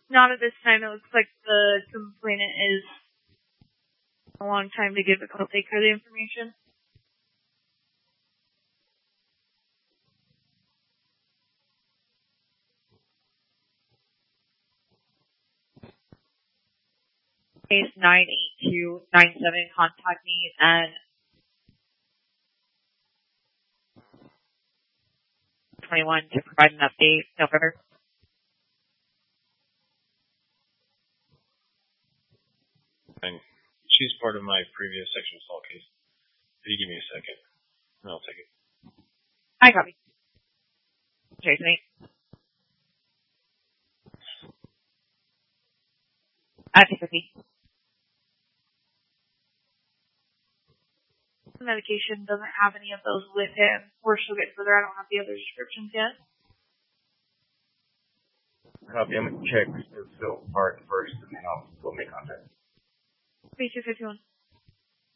Not at this time. It looks like the complainant is a long time to give a copay credit information. Case 98297, contact me at 21 to provide an update. November. And she's part of my previous sexual assault case. If you give me a second, and I'll take it. I copy. Jason. Advocacy. The medication doesn't have any of those with him. We're still getting further. I don't have the other descriptions yet. Copy. I'm going to check the fill part first, and then we'll make contact. 3251.